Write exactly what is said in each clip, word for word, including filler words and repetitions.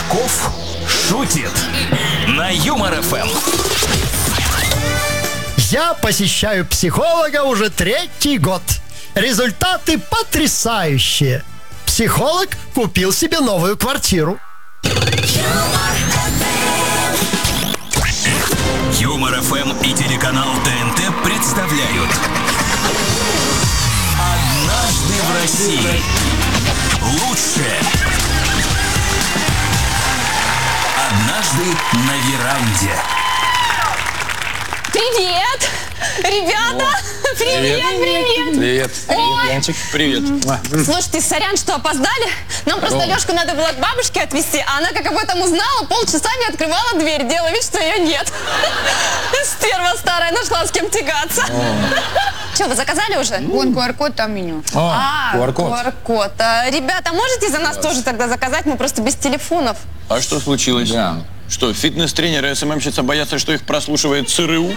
Пашков шутит на Юмор эф эм. Я посещаю психолога уже третий год. Результаты потрясающие. Психолог купил себе новую квартиру. Юмор эф эм и телеканал тэ эн тэ представляют «Однажды в России». Лучшее. Однажды на веранде. Привет! Ребята! О, привет, привет! Привет! Ой. Янчик, привет! Слушайте, сорян, что опоздали. Нам просто О. Лешку надо было к бабушке отвезти, а она, как об этом узнала, полчаса не открывала дверь, делала вид, что ее нет. Стерва старая, нашла с кем тягаться. Что, вы заказали уже? Вон ку ар код, там меню. А, ку ар код. ку ар код. А, ребята, можете за нас тоже тогда заказать? Мы просто без телефонов. А что случилось? Да. Что, фитнес-тренеры и эс эм эм-щица боятся, что их прослушивает цэ эр у?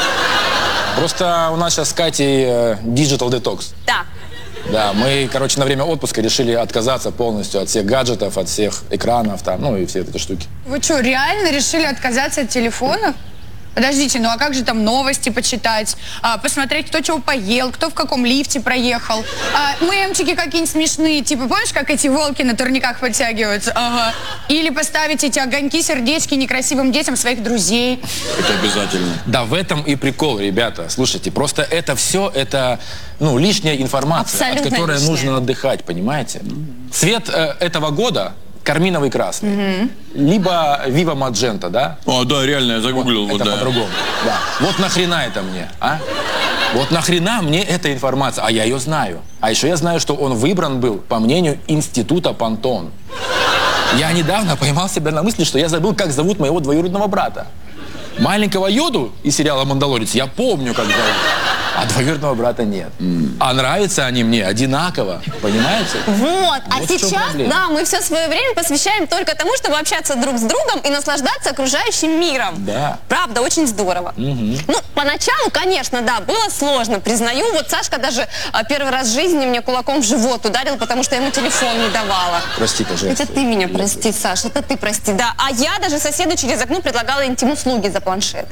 Просто у нас сейчас с Катей э, digital detox. Да. Да, мы, короче, на время отпуска решили отказаться полностью от всех гаджетов, от всех экранов, там, ну и все эти штуки. Вы что, реально решили отказаться от телефонов? Подождите, ну а как же там новости почитать, а, посмотреть, кто чего поел, кто в каком лифте проехал, а, мемчики какие-нибудь смешные, типа, помнишь, как эти волки на турниках подтягиваются? Ага. Или поставить эти огоньки, сердечки некрасивым детям своих друзей. Это обязательно. Да, в этом и прикол, ребята. Слушайте, просто это все, это, ну, лишняя информация, Абсолютно от которой лишняя. нужно отдыхать, понимаете? Цвет э, этого года карминовый красный, mm-hmm. либо Viva Magenta, да? О, да, реально, я загуглил. Вот, Это да. по-другому. Да. Вот нахрена это мне, а? Вот нахрена мне эта информация? А я ее знаю. А еще я знаю, что он выбран был по мнению Института Пантон. Я недавно поймал себя на мысли, что я забыл, как зовут моего двоюродного брата. Маленького Йоду из сериала «Мандалорец» я помню, как зовут. А двоюродного брата нет. Mm. А нравятся они мне одинаково, понимаете? Вот, а Вот в чем сейчас, проблема. да, мы все свое время посвящаем только тому, чтобы общаться друг с другом и наслаждаться окружающим миром. Да. Правда, очень здорово. Угу. Ну, поначалу, конечно, да, было сложно, признаю. Вот Сашка даже а, первый раз в жизни мне кулаком в живот ударил, потому что я ему телефон не давала. Прости, пожалуйста. Это ты меня прости, Саш, это ты прости, да. А я даже соседу через окно предлагала интим-услуги за планшет.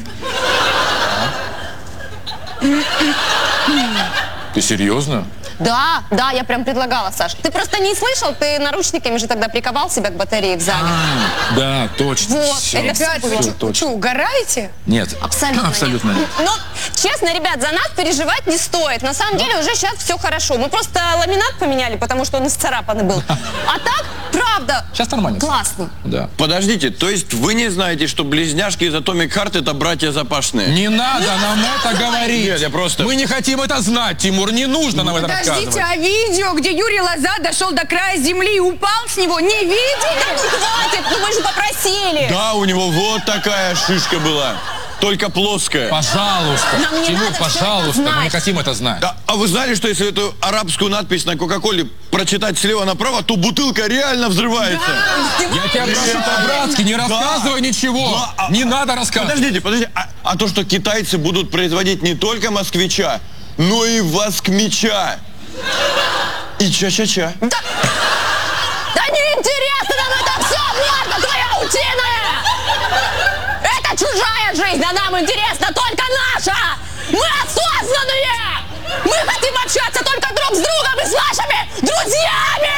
Ты серьезно? Да, да, я прям предлагала, Саш. Ты просто не слышал, ты наручниками же тогда приковал себя к батарее в зале. А, да, точно. Вот, Всё. это всё Ребят, было. вы Всё что, точно. угораете? Нет. Абсолютно, Абсолютно нет. нет. Но, честно, ребят, за нас переживать не стоит. На самом деле уже сейчас все хорошо. Мы просто ламинат поменяли, потому что он исцарапанный был. А так, правда, Сейчас нормально. всё. классно. Да. Подождите, то есть вы не знаете, что близняшки из Atomic Heart это братья Запашные? Не надо нам это говорить. Нет, я просто- Мы не хотим это знать, Тимур, не нужно нам это Подождите, рассказывать. а видео, где Юрий Лоза дошел до края земли и упал с него, не видели? Да ну хватит, ну мы же попросили. Да, у него вот такая шишка была, только плоская. Пожалуйста, Нам не Тимур, надо всё это пожалуйста, мы не знать. хотим это знать. Да, а вы знали, что если эту арабскую надпись на Кока-Коле прочитать слева направо, то бутылка реально взрывается? Я тебя прошу по-братски, не рассказывай ничего. Да, а- Не надо рассказывать. Подождите, подождите, а, а то, что китайцы будут производить не только москвича, но и воскмича. И ча-ча-ча. Да, да неинтересно нам это все, морда твоя утиная! Это чужая жизнь, а нам интересна только наша! Мы осознанные! Мы хотим общаться только друг с другом и с нашими друзьями!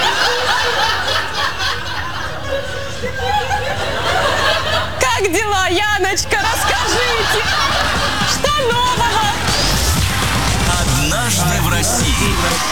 Как дела, Яночка? Расскажите! Что нового? «Однажды в России».